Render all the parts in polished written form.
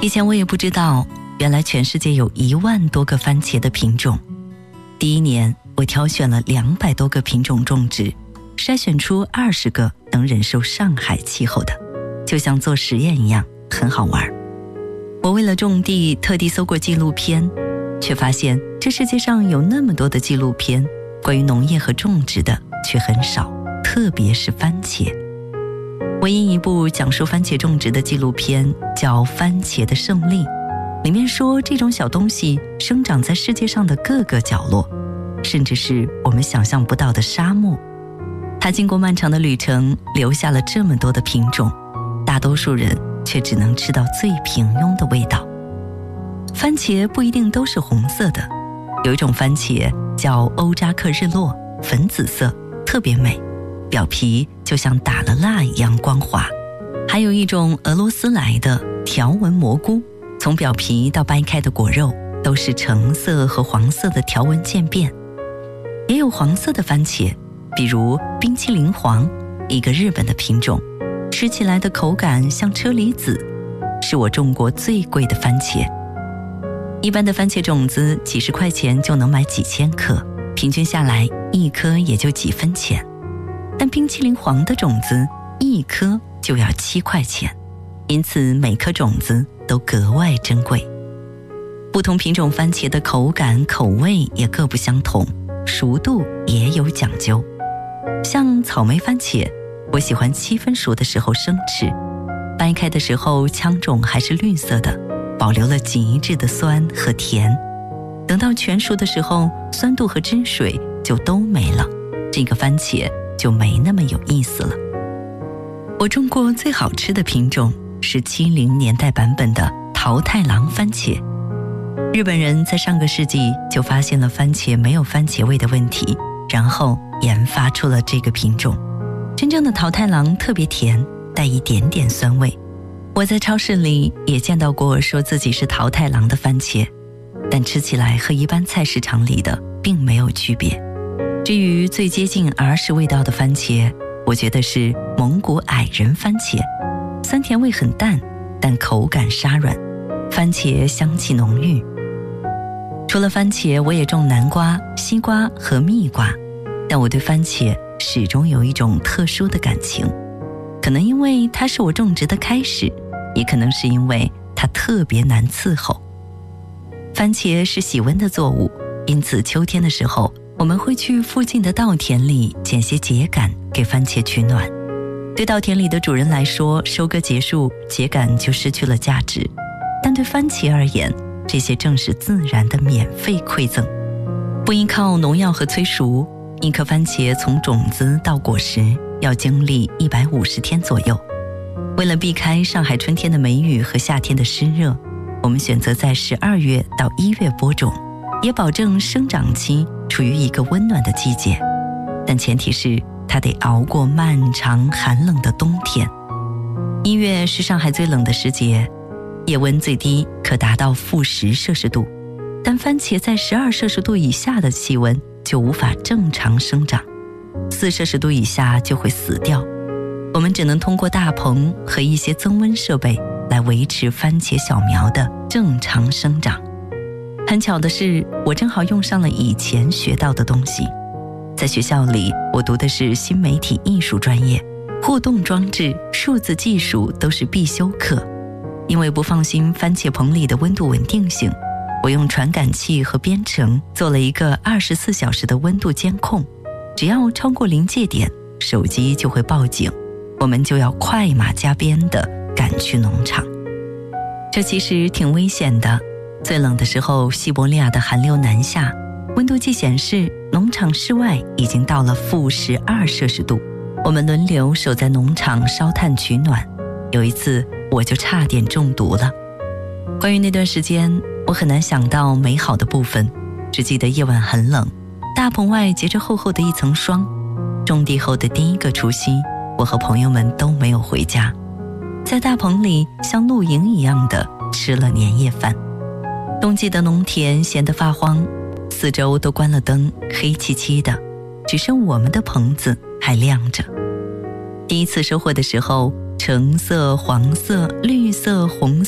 以前我也不知道，原来全世界有1万多个番茄的品种。第1年，我挑选了200多个品种种植，筛选出20个能忍受上海气候的，就像做实验一样，很好玩。我为了种地特地搜过纪录片，却发现这世界上有那么多的纪录片，关于农业和种植的却很少，特别是番茄。唯一一部讲述番茄种植的纪录片叫《番茄的胜利》，里面说这种小东西生长在世界上的各个角落，甚至是我们想象不到的沙漠。它经过漫长的旅程，留下了这么多的品种，大多数人却只能吃到最平庸的味道。番茄不一定都是红色的，有一种番茄叫欧扎克日落，粉紫色，特别美，表皮就像打了蜡一样光滑。还有一种俄罗斯来的条纹蘑菇，从表皮到掰开的果肉都是橙色和黄色的条纹渐变。也有黄色的番茄，比如冰淇淋黄，一个日本的品种，吃起来的口感像车厘子，是我种过最贵的番茄。一般的番茄种子几十块钱就能买几千颗，平均下来1颗也就几分钱。但冰淇淋黄的种子1颗就要7块钱，因此每颗种子都格外珍贵。不同品种番茄的口感口味也各不相同，熟度也有讲究。像草莓番茄，我喜欢7分熟的时候生吃，掰开的时候腔种还是绿色的，保留了极致的酸和甜。等到全熟的时候，酸度和汁水就都没了，这个番茄就没那么有意思了。我种过最好吃的品种是70年代版本的桃太郎番茄。日本人在上个世纪就发现了番茄没有番茄味的问题，然后研发出了这个品种。真正的桃太郎特别甜，带一点点酸味。我在超市里也见到过说自己是桃太郎的番茄，但吃起来和一般菜市场里的并没有区别。至于最接近儿时味道的番茄，我觉得是蒙古矮人番茄，酸甜味很淡，但口感沙软，番茄香气浓郁。除了番茄，我也种南瓜、西瓜和蜜瓜，但我对番茄始终有一种特殊的感情，可能因为它是我种植的开始，也可能是因为它特别难伺候。番茄是喜温的作物，因此秋天的时候，我们会去附近的稻田里捡些秸秆给番茄取暖。对稻田里的主人来说，收割结束，秸秆就失去了价值，但对番茄而言，这些正是自然的免费馈赠。不依靠农药和催熟，一颗番茄从种子到果实要经历150天左右。为了避开上海春天的梅雨和夏天的湿热，我们选择在12月到1月播种，也保证生长期处于一个温暖的季节，但前提是它得熬过漫长寒冷的冬天。1月是上海最冷的时节，夜温最低可达到-10摄氏度，但番茄在12摄氏度以下的气温就无法正常生长，4摄氏度以下就会死掉。我们只能通过大棚和一些增温设备来维持番茄小苗的正常生长。很巧的是，我正好用上了以前学到的东西。在学校里，我读的是新媒体艺术专业，互动装置、数字技术都是必修课。因为不放心番茄棚里的温度稳定性，我用传感器和编程做了一个24小时的温度监控，只要超过临界点，手机就会报警，我们就要快马加鞭地赶去农场。这其实挺危险的，最冷的时候，西伯利亚的寒流南下，温度计显示农场室外已经到了-12摄氏度，我们轮流守在农场烧炭取暖。有一次我就差点中毒了。关于那段时间，我很难想到美好的部分，只记得夜晚很冷，大棚外结着厚厚的一层霜。种地后的第1个除夕，我和朋友们都没有回家，在大棚里像露营一样的吃了年夜饭。冬季的农田闲得发慌，四周都关了灯，黑漆漆的，只剩我们的棚子还亮着。第一次收获的时候，橙色、黄色、绿色、红色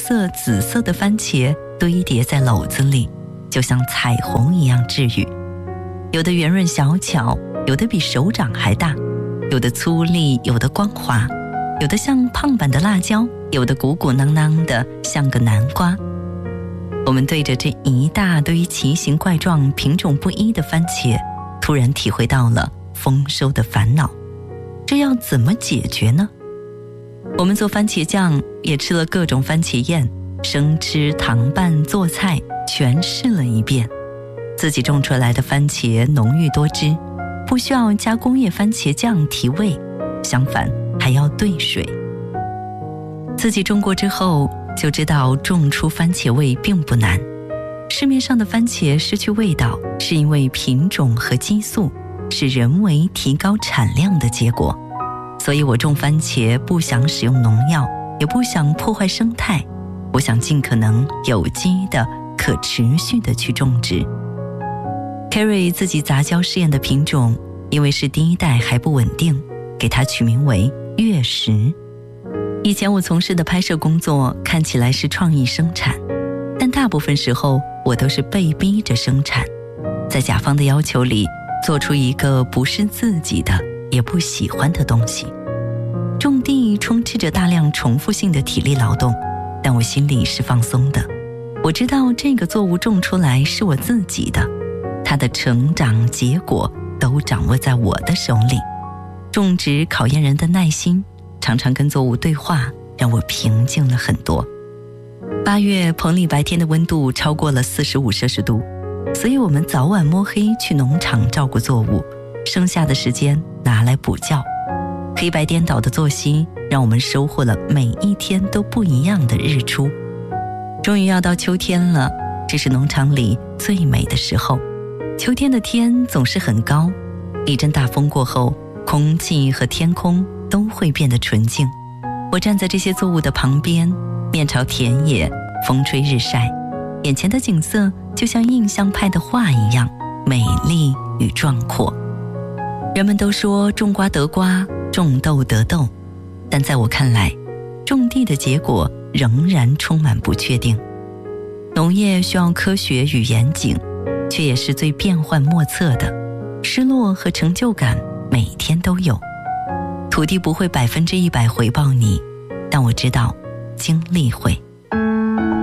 色、紫色的番茄堆叠在篓子里，就像彩虹一样治愈。有的圆润小巧，有的比手掌还大，有的粗粝，有的光滑，有的像胖版的辣椒，有的鼓鼓囊囊的像个南瓜。我们对着这一大堆奇形怪状、品种不一的番茄，突然体会到了丰收的烦恼。这要怎么解决呢？我们做番茄酱也吃了各种番茄宴，生吃、糖拌、做菜全试了一遍。自己种出来的番茄浓郁多汁，不需要加工业番茄酱提味，相反还要兑水。自己种过之后就知道种出番茄味并不难。市面上的番茄失去味道，是因为品种和激素是人为提高产量的结果。所以我种番茄不想使用农药，也不想破坏生态，我想尽可能有机的、可持续的去种植。Carrie 自己杂交试验的品种，因为是第一代还不稳定，给它取名为月食。以前我从事的拍摄工作看起来是创意生产，但大部分时候我都是被逼着生产，在甲方的要求里做出一个不是自己的也不喜欢的东西。种地充斥着大量重复性的体力劳动，但我心里是放松的。我知道这个作物种出来是我自己的，它的成长结果都掌握在我的手里。种植考验人的耐心，常常跟作物对话，让我平静了很多。8月棚里白天的温度超过了45摄氏度，所以我们早晚摸黑去农场照顾作物，剩下的时间拿来补觉。黑白颠倒的作息让我们收获了每一天都不一样的日出。终于要到秋天了，这是农场里最美的时候。秋天的天总是很高，一阵大风过后，空气和天空都会变得纯净。我站在这些作物的旁边，面朝田野，风吹日晒，眼前的景色就像印象派的画一样美丽与壮阔。人们都说种瓜得瓜，种豆得豆，但在我看来，种地的结果仍然充满不确定。农业需要科学与严谨，却也是最变幻莫测的，失落和成就感每天都有。土地不会100%回报你，但我知道经历会。